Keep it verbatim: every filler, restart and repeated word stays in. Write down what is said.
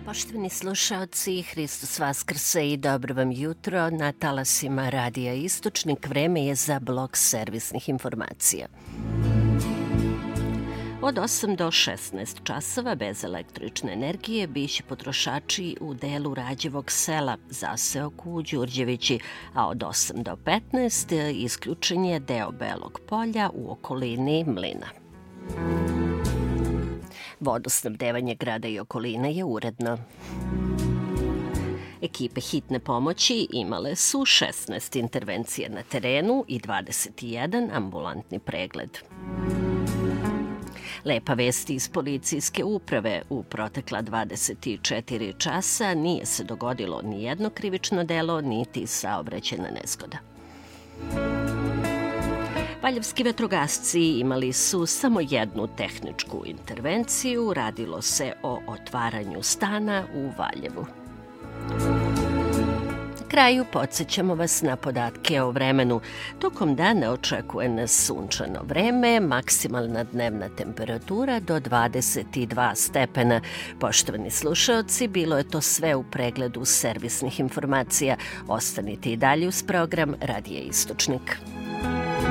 Poštovani slušaoci, Hristos vaskrse i dobro vam jutro. Na talasima Radija Istočnik vreme je za blok servisnih informacija. Od osam do šesnaest časova bez električne energije biće potrošači u delu Rađevog sela, zaseok u Đurđevići, a od osam do petnaest isključen je deo Belog polja u okolini mlina. Vodosnabdevanje grada i okoline je uredno. Ekipe hitne pomoći imale su šesnaest intervencija na terenu i dvadeset jedan ambulantni pregled. Lepa vest iz policijske uprave: u protekla dvadeset četiri časa nije se dogodilo ni jedno krivično delo, niti saobraćajna nezgoda. Valjevski vatrogasci imali su samo jednu tehničku intervenciju, radilo se o otvaranju stana u Valjevu. Na kraju podsećamo vas na podatke o vremenu. Tokom dana očekuje nas sunčano vreme, maksimalna dnevna temperatura do dvadeset dva stepena. Poštovani slušaoci, bilo je to sve u pregledu servisnih informacija. Ostanite i dalje uz program Radija Istočnik.